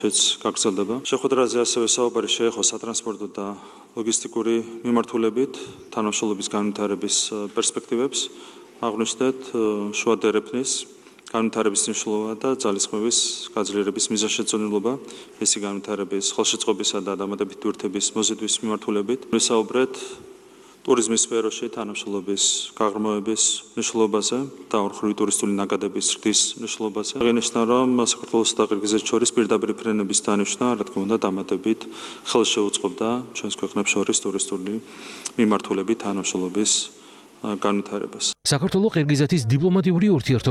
გაგრძელდება. შეხვედრაზე ასევე საუბარი შეეხო სატრანსპორტო და ლოგისტიკური მიმართულებით თანამშრომლობის განვითარების პერსპექტივებს. აღნიშნეთ შუა დერეფნის განვითარების მნიშვნელობა და ძალისხმევის გაძლიერების მიზანშეწონილობა, ესი განვითარების, ხელშეწყობისა და დამატებითი ურთების მოზიდვის მიმართულებით. ვისაუბრეთ ტურიზმის სფეროში თანამშრომლობის გაღრმავების მნიშვნელობაზე და ორმხრივი ტურისტული ნაკადების ზრდის მნიშვნელობაზე. აღინიშნა, რომ საქართველოს და ყირგიზეთის შორის პირდაპირ ფრენების დანიშვნა, რა თქმა უნდა, დამატებით ხელშეუწყობდა ჩვენს ქვეყნებს შორის ტურისტული მიმართულებით თანამშრომლობის განვითარებას. საქართველოს ყირგიზეთის დიპლომატიური ურთიერთობების